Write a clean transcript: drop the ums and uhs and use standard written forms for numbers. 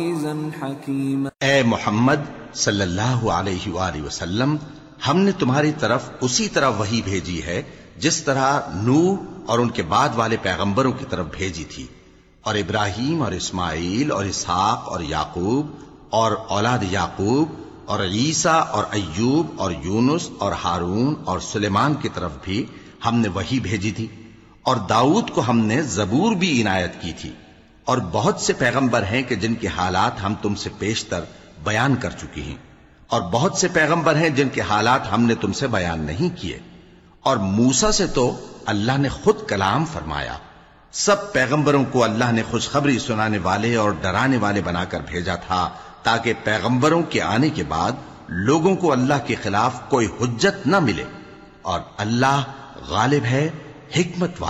ए मोहम्मद सल्लल्लाहु अलैहि वसल्लम, हमने तुम्हारी तरफ उसी तरह वही भेजी है जिस तरह नूह और उनके बाद वाले पैगंबरों की तरफ भेजी थी, और इब्राहिम और इस्माइल और इसहाक और याकूब और औलाद याकूब और ईसा और अय्यूब और यूनुस और हारून और सुलेमान की तरफ भी हमने वही भेजी थी। और दाऊद को हमने जबूर भी इनायत की थी। और बहुत से पैगंबर हैं कि जिनके हालात हम तुमसे पेशतर बयान कर चुकी हैं, और बहुत से पैगंबर हैं जिनके हालात हमने तुमसे बयान नहीं किए। और मूसा से तो अल्लाह ने खुद कलाम फरमाया। सब पैगंबरों को अल्लाह ने खुशखबरी सुनाने वाले और डराने वाले बनाकर भेजा था, ताकि पैगंबरों के आने के बाद लोगों को अल्लाह के खिलाफ कोई हुज्जत न मिले। और अल्लाह गालिब है, हिकमत वाला।